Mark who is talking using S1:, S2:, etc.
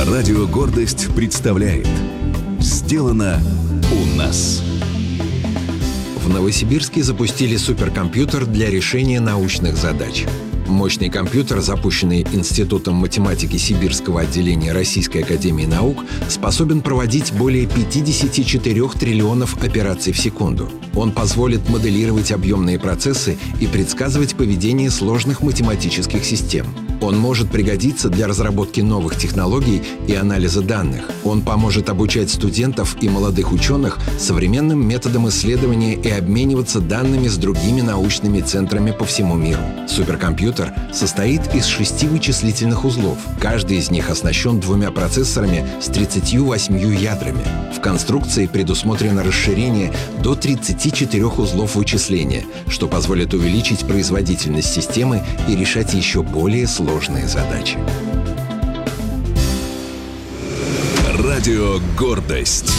S1: Радио «Гордость» представляет «Сделано у нас».
S2: В Новосибирске запустили суперкомпьютер для решения научных задач. Мощный компьютер, запущенный Институтом математики Сибирского отделения Российской академии наук, способен проводить более 54 триллионов операций в секунду. Он позволит моделировать объемные процессы и предсказывать поведение сложных математических систем. Он может пригодиться для разработки новых технологий и анализа данных. Он поможет обучать студентов и молодых ученых современным методам исследования и обмениваться данными с другими научными центрами по всему миру. Суперкомпьютер состоит из 6 вычислительных узлов. Каждый из них оснащен 2 процессорами с 38 ядрами. В конструкции предусмотрено расширение до 34 узлов вычисления, что позволит увеличить производительность системы и решать еще более сложные задачи.
S1: Радио «Гордость».